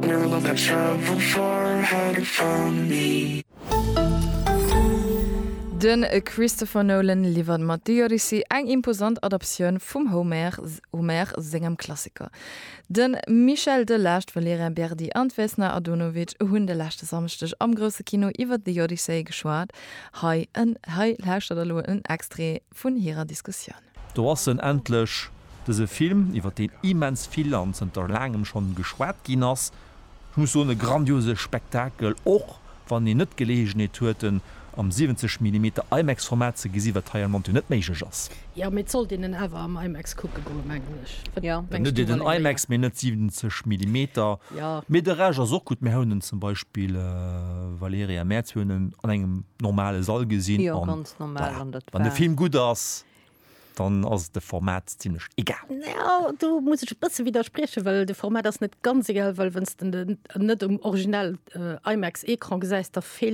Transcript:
world that traveled far had it found me. Den Christopher Nolan liefert mat The Odyssey eng imposant Adaptioun vum Homer segem Klassiker. Den Michel Delage Valerian Berdi Antwesner Adonowitsch hunn de lachte samstech am grosse Kino iwwer The Odyssey geschwaart, hei Lächtterlo en Extré vun hireer Diskussion. Du hast endlech dese Film iwwer den immens viel an der langem schon geschwaart ginnners, muss so ne grandiose Spektakel och wann die net gelegen hueten am 70 mm IMAX-Format ze gesiwer Teil man net méigg ass. Ja mit zoll den ewer am IMAX kucke go englisch. Ja, den IMAX min net 70 mm mit der Reger so gut mé hunden zum Beispiel Valeria Mäzhunnen an engem normale Saal gesinn ja, ganz normal an de Film gut ass. Dann als de Format ziemlich egal. Ja, du musst bisschen widersprechen, weil de Format das net ganz egal, weil wenn es net original IMAX-Ekran gesäist, da fehlt